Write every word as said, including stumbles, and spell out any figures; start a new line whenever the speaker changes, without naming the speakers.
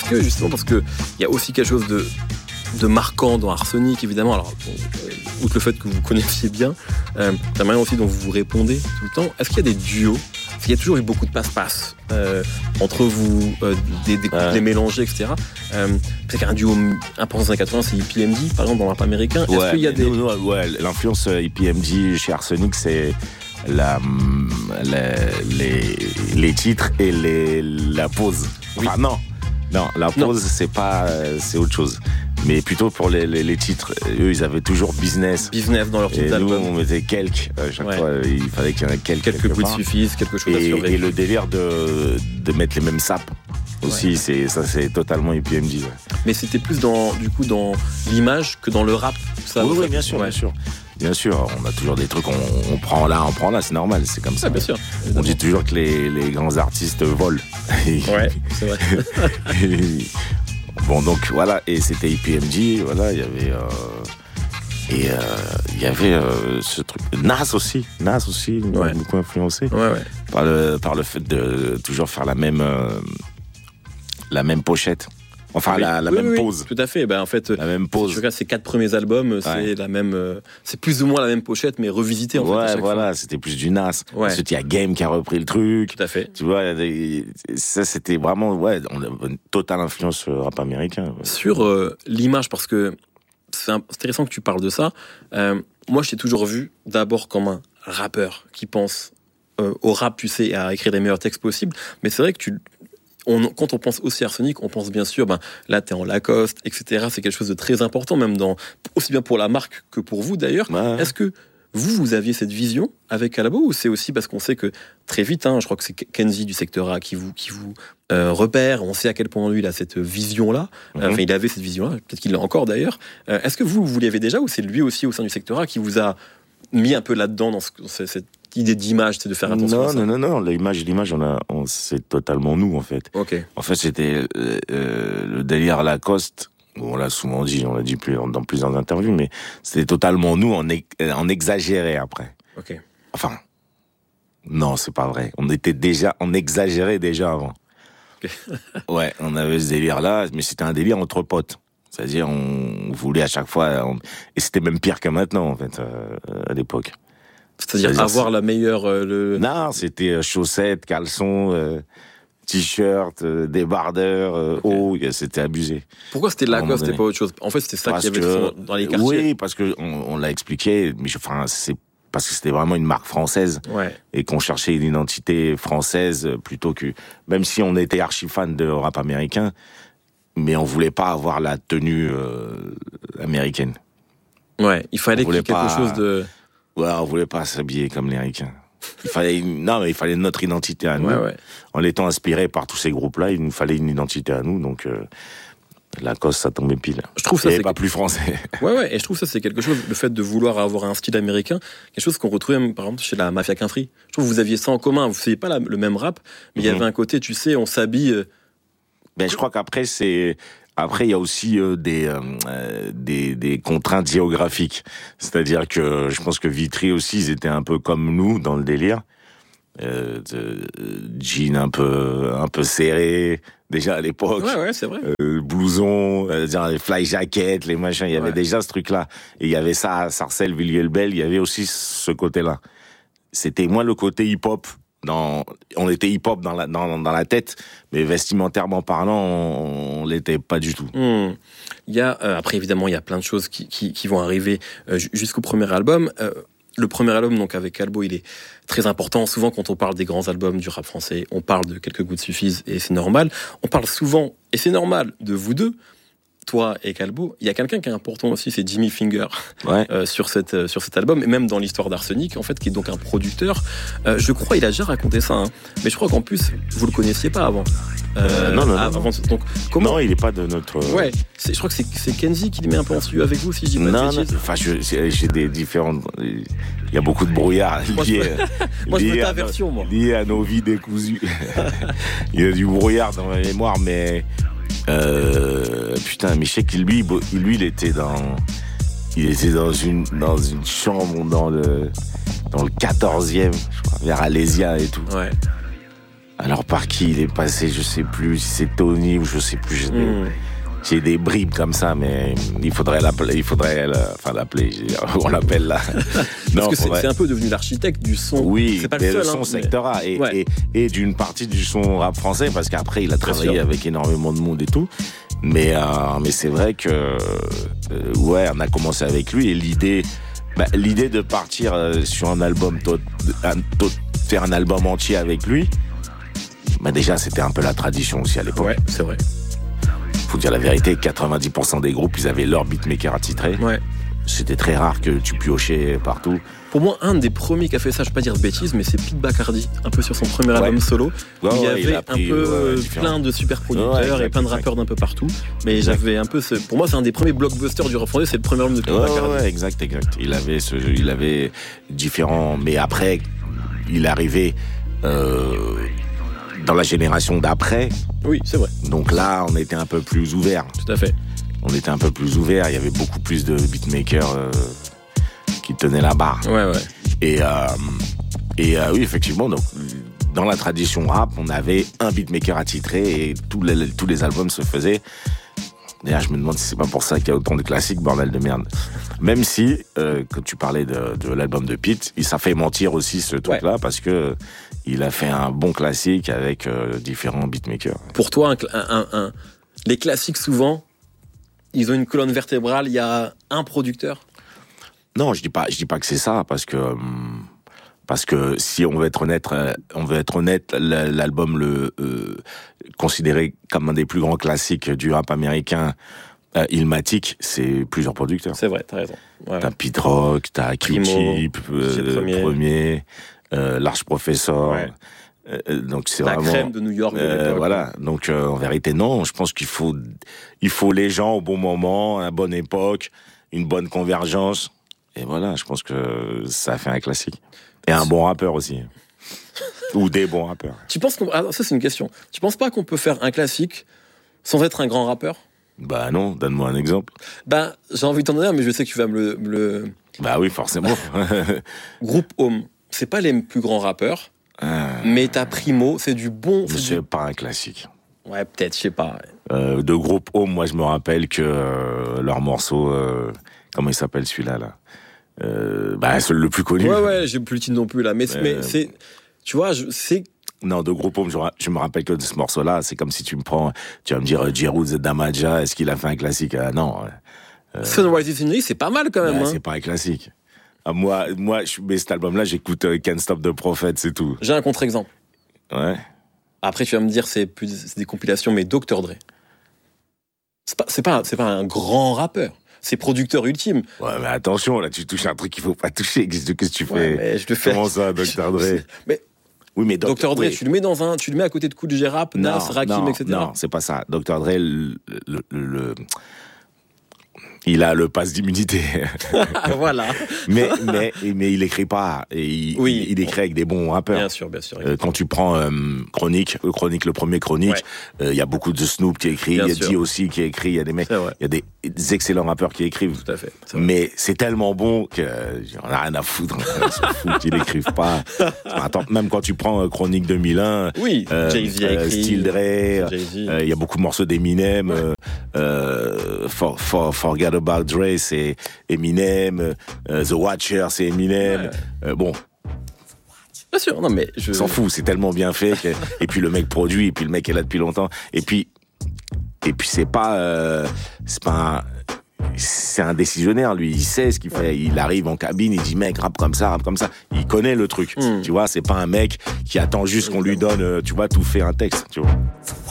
que justement, parce qu'il y a aussi quelque chose de, de marquant dans Arsenic, évidemment, alors bon, euh, outre le fait que vous connaissiez bien, euh, la manière aussi dont vous vous répondez tout le temps, est-ce qu'il y a des duos? Parce qu'il y a toujours eu beaucoup de passe-passe euh, entre vous, euh, des, des couplets ouais. mélangés, et cetera. Euh, c'est qu'un duo important dans les années quatre-vingts, c'est E P M D, par exemple, dans le rap américain. Est-ce
ouais,
qu'il y a des...
nous, nous, ouais, l'influence E P M D chez Arsenic, c'est la, la, les, les titres et les, la pause. Oui. Enfin, non, non, la pause, non. c'est pas, c'est autre chose. Mais plutôt pour les, les, les titres, eux, ils avaient toujours business.
Business dans leur titre
d'album. Nous, on mettait quelques. À chaque ouais. fois, il fallait qu'il y en ait quelques.
Quelques bouts suffisent, quelque chose
et,
à surveiller.
Et le délire de, de mettre les mêmes sapes aussi, ouais. c'est, ça, c'est totalement E P M D. Ouais.
Mais c'était plus dans, du coup, dans l'image que dans le rap. Ça,
oui, oui, bien sûr, ouais. bien sûr. Bien sûr, on a toujours des trucs, on, on prend là, on prend là, c'est normal, c'est comme ça.
Ah, bien sûr.
On dit toujours que les, les grands artistes volent.
Ouais, c'est vrai.
Bon, donc voilà, et c'était E P M D, voilà, il y avait. Euh, et euh, il y avait euh, ce truc. Nas aussi, Nas aussi, il m'a beaucoup influencé.
Ouais, ouais.
Par le, par le fait de toujours faire la même, euh, la même pochette. Enfin, oui, la, la
oui,
même
oui,
pose.
Tout à fait. Ben, en fait,
la même pose.
Si tu regardes ces quatre premiers albums, ouais. c'est la même, euh, c'est plus ou moins la même pochette, mais revisitée en
ouais,
fait. À chaque
voilà,
fois.
C'était plus du Nas.
Ouais.
Ensuite, il y a Game qui a repris le truc.
Tout à fait.
Tu vois, ça c'était vraiment, ouais, on a une totale influence rap américain. Ouais.
Sur euh, l'image, parce que c'est intéressant que tu parles de ça. Euh, moi, je t'ai toujours vu d'abord comme un rappeur qui pense euh, au rap, tu sais, à écrire les meilleurs textes possibles. Mais c'est vrai que tu On, quand on pense aussi à Arsenic, on pense bien sûr, ben, là, t'es en Lacoste, et cetera. C'est quelque chose de très important, même dans, aussi bien pour la marque que pour vous, d'ailleurs.
Ouais.
Est-ce que vous, vous aviez cette vision avec Calabo, ou c'est aussi parce qu'on sait que très vite, hein, je crois que c'est Kenzie du secteur A qui vous, qui vous euh, repère, on sait à quel point lui, il a cette vision-là, mm-hmm. euh, enfin, il avait cette vision-là, peut-être qu'il l'a encore d'ailleurs. Euh, est-ce que vous, vous l'avez déjà, ou c'est lui aussi au sein du secteur A qui vous a mis un peu là-dedans, dans, ce, dans cette idée d'image, c'est de faire attention
non,
à ça.
Non, non, non, l'image, l'image, on a, on, c'est totalement nous, en fait.
Ok.
En fait, c'était euh, euh, le délire Lacoste. On l'a souvent dit, on l'a dit plus, dans plusieurs interviews, mais c'était totalement nous, en, en exagéré après.
Ok.
Enfin, non, c'est pas vrai. On était déjà, on exagérait déjà avant.
Okay.
Ouais, on avait ce délire-là, mais c'était un délire entre potes. C'est-à-dire, on voulait à chaque fois, on... et c'était même pire que maintenant, en fait, euh, à l'époque.
C'est-à-dire, C'est-à-dire avoir c'est... la meilleure... Euh, le...
Non, c'était chaussettes, caleçons, euh, t-shirt, euh, débardeurs, euh, okay. haut, c'était abusé.
Pourquoi c'était Lacoste, c'était pas autre chose? En fait, c'était ça qu'il y avait que... dans les quartiers.
Oui, parce que on, on l'a expliqué, mais je, enfin, c'est parce que c'était vraiment une marque française,
ouais.
et qu'on cherchait une identité française plutôt que... Même si on était archi fan de rap américain, mais on voulait pas avoir la tenue euh, américaine.
Ouais, il fallait qu'il y ait quelque
pas...
chose de...
Ouais, on voulait pas s'habiller comme les Ricains. Il fallait, non, mais il fallait notre identité à nous.
Ouais, ouais.
En étant inspiré par tous ces groupes-là, il nous fallait une identité à nous, donc euh, Lacoste, ça tombait pile.
Je trouve ça,
et
c'est
pas
que...
plus français.
Ouais, ouais, et je trouve ça, c'est quelque chose, le fait de vouloir avoir un style américain, quelque chose qu'on retrouvait, même, par exemple, chez la Mafia Quinfri. Je trouve que vous aviez ça en commun. Vous faisiez pas la, le même rap, mais il mm-hmm. y avait un côté, tu sais, on s'habille. Euh...
Ben, je crois qu'après, c'est. Après, il y a aussi euh, des, euh, des des contraintes géographiques. C'est-à-dire que je pense que Vitry aussi, ils étaient un peu comme nous dans le délire. Euh, de, jean un peu un peu serré déjà à l'époque.
Ouais, ouais, c'est vrai.
Euh, blouson, euh, les fly jackets, les machins. Il y avait ouais. déjà ce truc-là. Et il y avait ça à Sarcelles, Villiers-le-Bel. Il y avait aussi ce côté-là. C'était moins le côté hip-hop. Dans, on était hip-hop dans la, dans, dans la tête, mais vestimentairement parlant, on, on l'était pas du tout.
Mmh. Il y a, euh, après, évidemment, il y a plein de choses qui, qui, qui vont arriver euh, jusqu'au premier album. Euh, le premier album, donc, avec Calbo, il est très important. Souvent, quand on parle des grands albums du rap français, on parle de Quelques gouttes suffisent, et c'est normal. On parle souvent, et c'est normal, de vous deux, toi et Calbo. Il y a quelqu'un qui est important aussi, c'est Jimmy Finger,
ouais.
euh, sur, cette, euh, sur cet album, et même dans l'histoire d'Arsenic, en fait, qui est donc un producteur. Euh, je crois, il a déjà raconté ça, hein, mais je crois qu'en plus, vous le connaissiez pas avant.
Euh, non, non,
avant,
non.
Donc, comment...
non, il est pas de notre...
Ouais, c'est, je crois que c'est, c'est Kenzie qui le met un peu en studio avec vous, si je dis pas
non,
de
non, enfin, je, j'ai des différentes... Il y a beaucoup de brouillard lié,
moi, je veux ta
à,
version, moi.
lié à nos vies décousues. Il y a du brouillard dans ma mémoire, mais... Euh, putain, mais je sais que lui, lui, il était dans... Il était dans une, dans une chambre dans le, dans le quatorzième, je crois, vers Alésia et tout.
Ouais.
Alors par qui il est passé, je sais plus si c'est Tony ou je sais plus. J'ai, mmh. des, j'ai des bribes comme ça, mais il faudrait l'appeler, il faudrait, enfin l'appeler, on l'appelle là.
Parce non, que faudrait... c'est, c'est un peu devenu l'architecte du son.
Oui,
c'est pas
le,
le seul,
son
hein,
secteur A et,
ouais.
et, et d'une partie du son rap français, parce qu'après il a travaillé avec énormément de monde et tout. Mais euh, mais c'est vrai que euh, ouais, on a commencé avec lui et l'idée. Bah, l'idée de partir euh, sur un album, tot, un, tot, faire un album entier avec lui, bah déjà c'était un peu la tradition aussi à l'époque.
Ouais, c'est vrai.
Faut dire la vérité, quatre-vingt-dix pour cent des groupes, ils avaient leur beatmaker attitré.
Ouais.
C'était très rare que tu piochais partout.
Pour moi, un des premiers qui a fait ça, je ne vais pas dire de bêtises, mais c'est Pete Bacardi, un peu sur son premier ouais. album solo.
Ouais,
où il y
ouais,
avait
il
un
pris,
peu
ouais,
plein de super producteurs
ouais,
et plein de rappeurs d'un peu partout. Mais exact. J'avais un peu, ce... pour moi, c'est un des premiers blockbusters du rap français, c'est le premier album de Pete
ouais,
Bacardi.
Ouais, exact, exact. Il avait, ce, il avait différents, mais après, il est arrivé euh, dans la génération d'après.
Oui, c'est vrai.
Donc là, on était un peu plus ouverts.
Tout à fait.
On était un peu plus ouverts. Il y avait beaucoup plus de beatmakers euh, qui tenaient la barre.
Ouais, ouais.
Et, euh, et euh, oui, effectivement, donc, dans la tradition rap, on avait un beatmaker attitré et tous les, tous les albums se faisaient. D'ailleurs, je me demande si c'est pas pour ça qu'il y a autant de classiques, bordel de merde. Même si, euh, quand tu parlais de, de l'album de Pete, ça fait mentir aussi ce truc-là, ouais. parce que il a fait un bon classique avec euh, différents beatmakers.
Pour toi, un, un, un, les classiques, souvent, ils ont une colonne vertébrale, il y a un producteur?
Non, je dis pas, je dis pas que c'est ça, parce que parce que si on veut être honnête, on veut être honnête, l'album le euh, considéré comme un des plus grands classiques du rap américain, euh, Illmatic, c'est plusieurs producteurs.
C'est vrai, t'as raison. Ouais.
T'as Pete Rock, t'as Q-Tip, euh, premier, premier euh, Large Professor. Ouais. Euh, donc c'est
la
vraiment
crème de New York.
Euh, voilà. Donc euh, en vérité, non. Je pense qu'il faut, il faut les gens au bon moment, à la bonne époque, une bonne convergence. Et voilà, je pense que ça fait un classique. Et un bon rappeur aussi. Ou des bons rappeurs.
Tu penses qu'on... Ah, ça, c'est une question. Tu penses pas qu'on peut faire un classique sans être un grand rappeur?
Bah non, donne-moi un exemple.
Bah, j'ai envie de t'en donner un, mais je sais que tu vas me le... Me le...
Bah oui, forcément.
Groupe Home. C'est pas les plus grands rappeurs, euh... mais t'as Primo, c'est du bon...
C'est, c'est
du...
pas un classique.
Ouais, peut-être, je sais pas. Ouais.
Euh, de Groupe Home, moi, je me rappelle que euh, leur morceau... Euh, comment il s'appelle celui-là, là Euh, bah, c'est le plus connu.
Ouais, ouais, j'ai plus le titre non plus, là. Mais, euh... mais c'est, tu vois, je, c'est...
Non, de Groupe Home, je, je me rappelle que de ce morceau-là, c'est comme si tu me prends, tu vas me dire, Jeruz Damaja, est-ce qu'il a fait un classique? Ah, non.
Euh... Sunrise in the c'est pas mal, quand même,
ouais,
hein.
C'est pas un classique. Ah, moi, moi, je, mais cet album-là, j'écoute euh, Can't Stop the Prophet, c'est tout.
J'ai un contre-exemple.
Ouais.
Après, tu vas me dire, c'est plus, c'est des compilations, mais docteur Dre. C'est pas, c'est pas, c'est pas un grand rappeur. C'est producteur ultime.
Ouais, mais attention, là, tu touches un truc qu'il faut pas toucher. Qu'est-ce que tu fais?
Ouais, mais je te fais...
Comment ça, docteur Dre?
Mais
oui, mais
docteur Dre,
oui.
tu le mets dans un, tu le mets à côté de Kool G Rap, Nas, Rakim,
non,
et cetera.
Non, c'est pas ça. docteur Dre, le, le, le, il a le pass d'immunité.
Voilà.
mais, mais, mais il écrit pas. Et il, oui. il, il écrit avec des bons rappeurs.
Bien sûr, bien sûr.
Euh, quand tu prends euh, Chronique, euh, Chronique, le premier Chronique, il ouais. euh, y a beaucoup de Snoop qui écrit, il y a D aussi qui écrit, il y a des mecs, il y a des, des excellents rappeurs qui écrivent.
Tout à fait.
Mais c'est tellement bon que euh, j'en ai rien à foutre. Foutre qu'ils écrivent pas. Attends, même quand tu prends euh, Chronique deux mille un,
oui, euh, Jay-Z a écrit,
Still Dre, il euh, y a beaucoup de morceaux d'Eminem. Ouais. Euh, for, for, Forget About Dre, c'est Eminem. Euh, The Watcher, c'est Eminem. Ouais. Euh, bon.
Bien sûr, non mais je
s'en fout, c'est tellement bien fait que... et puis le mec produit et puis le mec est là depuis longtemps et puis et puis c'est pas euh... c'est pas un... c'est un décisionnaire, lui, il sait ce qu'il fait, il arrive en cabine, il dit mec rappe comme ça, rappe comme ça, il connaît le truc. Mm. Tu vois, c'est pas un mec qui attend juste qu'on lui donne, tu vois, tout fait un texte, tu vois.